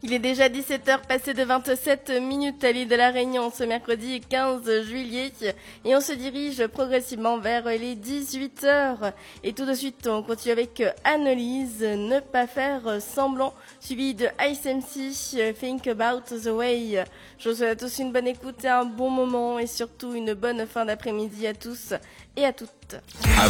Il est déjà 17h passé de 27 minutes à l'île de la Réunion ce mercredi 15 juillet et on se dirige progressivement vers les 18h. Et tout de suite on continue avec Annelise, Ne pas faire semblant, suivi de Ice MC, Think About the Way. Je vous souhaite à tous une bonne écoute et un bon moment et surtout une bonne fin d'après-midi à tous et à toutes.